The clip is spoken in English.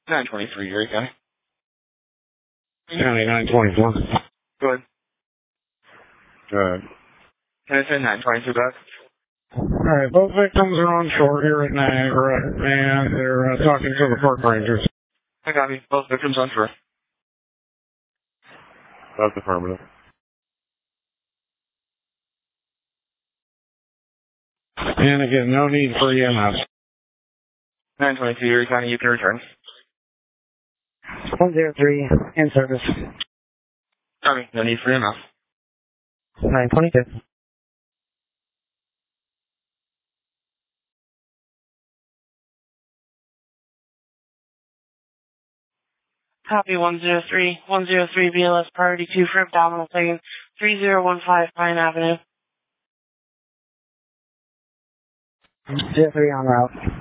923, Erie County. County 924. Go ahead. Good. Can I say 922 back? Alright, both victims are on shore here at Niagara, and they're talking to the park rangers. I copy. Both victims on shore. That's affirmative. And again, no need for EMS. 922, Erie County, you can return. 103, in service. Copy. No need for EMS. 922. Copy 103. 103 BLS priority 2 for abdominal pain. 3015 Pine Avenue. 03 en route.